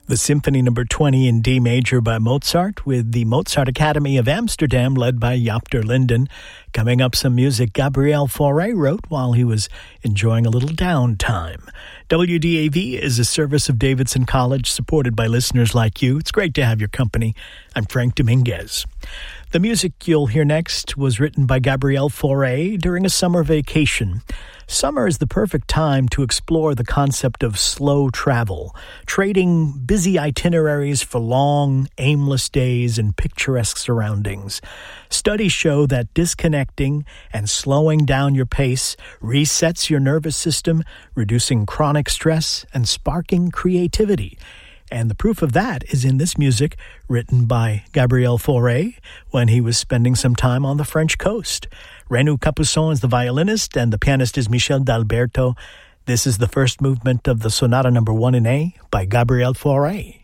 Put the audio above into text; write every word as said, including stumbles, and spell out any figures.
The Symphony Number twenty in D major by Mozart, with the Mozart Academy of Amsterdam led by Jaap der Linden. Coming up, some music Gabriel Fauré wrote while he was enjoying a little downtime. W D A V is a service of Davidson College supported by listeners like you. It's great to have your company. I'm Frank Dominguez. The music you'll hear next was written by Gabriel Fauré during a summer vacation. Summer is the perfect time to explore the concept of slow travel, trading busy itineraries for long, aimless days in picturesque surroundings. Studies show that disconnecting and slowing down your pace resets your nervous system, reducing chronic stress and sparking creativity. And the proof of that is in this music written by Gabriel Fauré when he was spending some time on the French coast. Renou Capuçon is the violinist and the pianist is Michel D'Alberto. This is the first movement of the Sonata Number one in A by Gabriel Fauré.